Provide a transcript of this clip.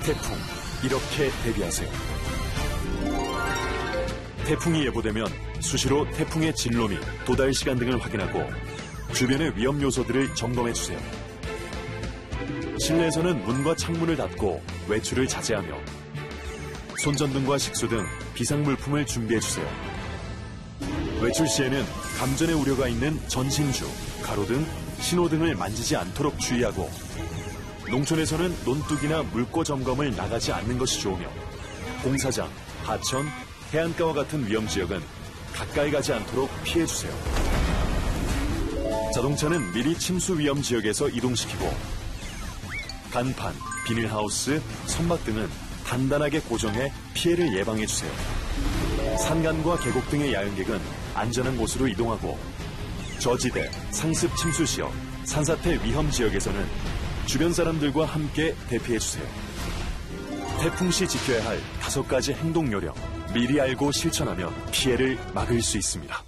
태풍, 이렇게 대비하세요. 태풍이 예보되면 수시로 태풍의 진로 및 도달 시간 등을 확인하고 주변의 위험 요소들을 점검해주세요. 실내에서는 문과 창문을 닫고 외출을 자제하며 손전등과 식수 등 비상물품을 준비해주세요. 외출 시에는 감전의 우려가 있는 전신주, 가로등, 신호등을 만지지 않도록 주의하고 농촌에서는 논둑이나 물고 점검을 나가지 않는 것이 좋으며 공사장, 하천, 해안가와 같은 위험지역은 가까이 가지 않도록 피해주세요. 자동차는 미리 침수 위험 지역에서 이동시키고 간판, 비닐하우스, 선박 등은 단단하게 고정해 피해를 예방해주세요. 산간과 계곡 등의 야영객은 안전한 곳으로 이동하고 저지대, 상습 침수 지역, 산사태 위험 지역에서는 주변 사람들과 함께 대피해주세요. 태풍 시 지켜야 할 5가지 행동 요령, 미리 알고 실천하면 피해를 막을 수 있습니다.